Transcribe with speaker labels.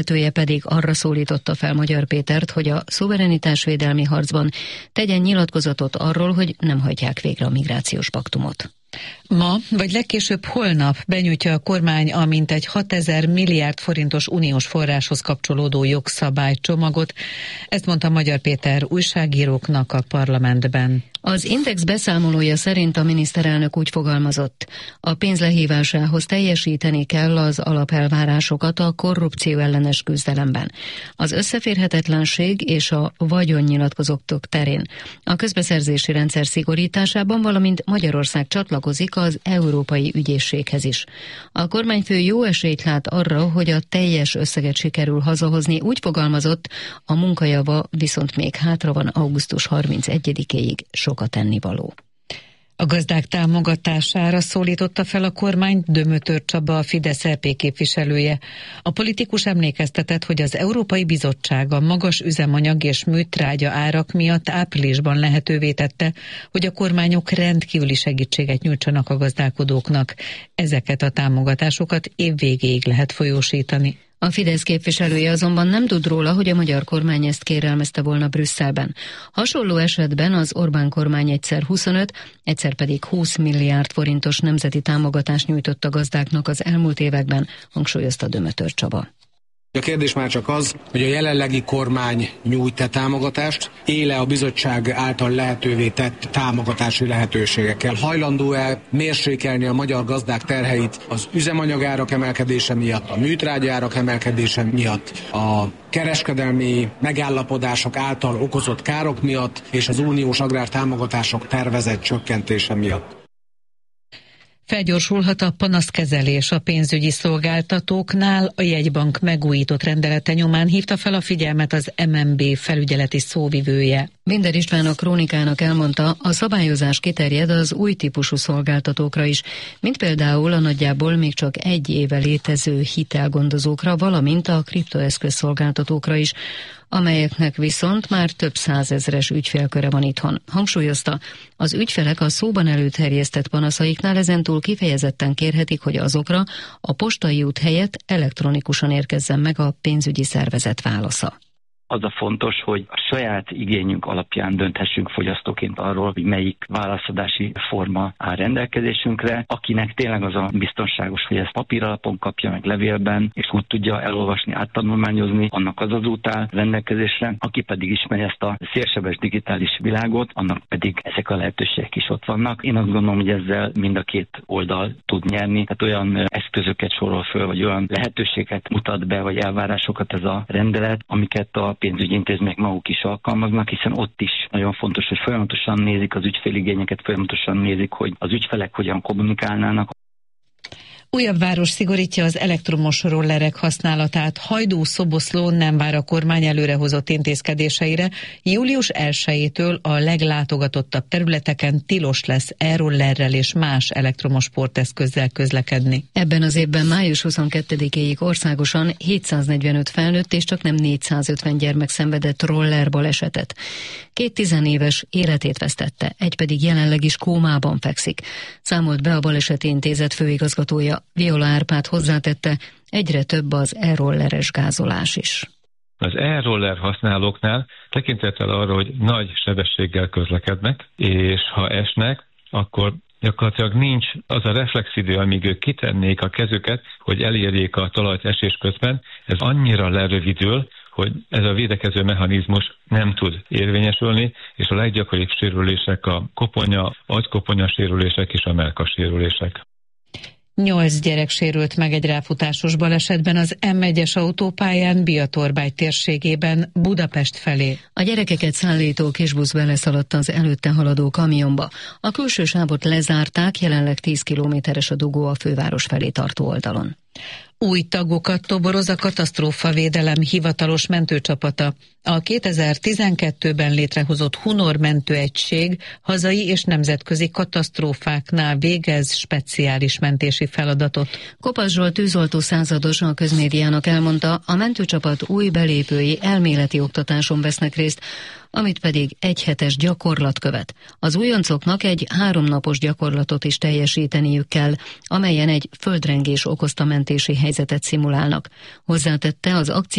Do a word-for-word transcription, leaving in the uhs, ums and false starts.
Speaker 1: Vezetője pedig arra szólította fel Magyar Pétert, hogy a szuverenitásvédelmi harcban tegyen nyilatkozatot arról, hogy nem hajtják végre a migrációs paktumot.
Speaker 2: Ma, vagy legkésőbb holnap benyújtja a kormány a mintegy hatezer milliárd forintos uniós forráshoz kapcsolódó jogszabálycsomagot. Ezt mondta Magyar Péter újságíróknak a parlamentben.
Speaker 1: Az Index beszámolója szerint a miniszterelnök úgy fogalmazott, a pénz lehívásához teljesíteni kell az alapelvárásokat a korrupció ellenes küzdelemben, az összeférhetetlenség és a vagyonnyilatkozatok terén, a közbeszerzési rendszer szigorításában, valamint Magyarország csatlakozik az Európai Ügyészséghez is. A kormányfő jó esélyt lát arra, hogy a teljes összeget sikerül hazahozni, úgy fogalmazott, a munkajava viszont még hátra van augusztus harmincegyedikéig sokat tennivaló.
Speaker 2: A gazdák támogatására szólította fel a kormány Dömötör Csaba, a Fidesz é pé képviselője. A politikus emlékeztetett, hogy az Európai Bizottság a magas üzemanyag és műtrágya árak miatt áprilisban lehetővé tette, hogy a kormányok rendkívüli segítséget nyújtsanak a gazdálkodóknak. Ezeket a támogatásokat év végéig lehet folyósítani.
Speaker 1: A Fidesz képviselője azonban nem tud róla, hogy a magyar kormány ezt kérelmezte volna Brüsszelben. Hasonló esetben az Orbán kormány egyszer huszonöt, egyszer pedig húsz milliárd forintos nemzeti támogatást nyújtott a gazdáknak az elmúlt években, hangsúlyozta Dömötör Csaba.
Speaker 3: A kérdés már csak az, hogy a jelenlegi kormány nyújt-e támogatást, éle a bizottság által lehetővé tett támogatási lehetőségekkel. Hajlandó-e mérsékelni a magyar gazdák terheit az üzemanyagárak emelkedése miatt, a műtrágyárak emelkedése miatt, a kereskedelmi megállapodások által okozott károk miatt és az uniós agrártámogatások tervezett csökkentése miatt.
Speaker 2: Felgyorsulhat a panaszkezelés a pénzügyi szolgáltatóknál. A jegybank megújított rendelete nyomán hívta fel a figyelmet az em en bé felügyeleti szóvivője.
Speaker 1: Binder István a Krónikának elmondta, a szabályozás kiterjed az új típusú szolgáltatókra is, mint például a nagyjából még csak egy éve létező hitelgondozókra, valamint a kriptoeszköz szolgáltatókra is, amelyeknek viszont már több százezres ügyfélköre van itthon. Hangsúlyozta, az ügyfelek a szóban előterjesztett panaszaiknál ezentúl kifejezetten kérhetik, hogy azokra a postai út helyett elektronikusan érkezzen meg a pénzügyi szervezet válasza.
Speaker 4: Az a fontos, hogy a saját igényünk alapján dönthessünk fogyasztóként arról, hogy melyik válaszadási forma áll rendelkezésünkre. Akinek tényleg az a biztonságos, hogy ezt papír alapon kapja meg levélben, és úgy tudja elolvasni, áttanulmányozni, annak az az út áll rendelkezésre. Aki pedig ismeri ezt a szélsebes digitális világot, annak pedig ezek a lehetőségek is ott vannak. Én azt gondolom, hogy ezzel mind a két oldal tud nyerni. Tehát olyan eszközöket sorol föl, vagy olyan lehetőséget mutat be, vagy elvárásokat ez a rendelet, amiket a pénzügyi intézmények maguk is alkalmaznak, hiszen ott is nagyon fontos, hogy folyamatosan nézik az ügyféligényeket, folyamatosan nézik, hogy az ügyfelek hogyan kommunikálnának.
Speaker 2: Újabb város szigorítja az elektromos rollerek használatát. Hajdú-Szoboszló nem vár a kormány előrehozott intézkedéseire. július elsejétől a leglátogatottabb területeken tilos lesz e-rollerrel és más elektromos sporteszközzel közlekedni.
Speaker 1: Ebben az évben május huszonkettedikéig országosan hétszáznegyvenöt felnőtt és csak nem négyszázötven gyermek szenvedett roller balesetet. Két tizenéves életét vesztette, egy pedig jelenleg is kómában fekszik. Számolt be a Baleseti Intézet főigazgatója. Viola Árpád hozzátette, egyre több az e-rolleres gázolás is.
Speaker 5: Az e-roller használóknál tekintettel arra, hogy nagy sebességgel közlekednek, és ha esnek, akkor gyakorlatilag nincs az a reflexidő, amíg ők kitennék a kezüket, hogy elérjék a talajt esés közben. Ez annyira lerövidül, hogy ez a védekező mechanizmus nem tud érvényesülni, és a leggyakoribb sérülések a koponya, agykoponya sérülések és a mellkas sérülések.
Speaker 2: Nyolc gyerek sérült meg egy ráfutásos balesetben az em egyes autópályán Biatorbágy térségében Budapest felé.
Speaker 1: A gyerekeket szállító kisbusz beleszaladt az előtte haladó kamionba. A külső sávot lezárták, jelenleg tíz kilométeres a dugó a főváros felé tartó oldalon.
Speaker 2: Új tagokat toboroz a katasztrófavédelem hivatalos mentőcsapata. A kétezer-tizenkettőben létrehozott Hunor mentőegység hazai és nemzetközi katasztrófáknál végez speciális mentési feladatot.
Speaker 1: Kopasz Zsolt tűzoltó százados a közmédiának elmondta, a mentőcsapat új belépői elméleti oktatáson vesznek részt, amit pedig egyhetes gyakorlat követ. Az újoncoknak egy háromnapos gyakorlatot is teljesíteniük kell, amelyen egy földrengés okozta mentési helyzet helyzetet szimulálnak. Hozzátette, az akció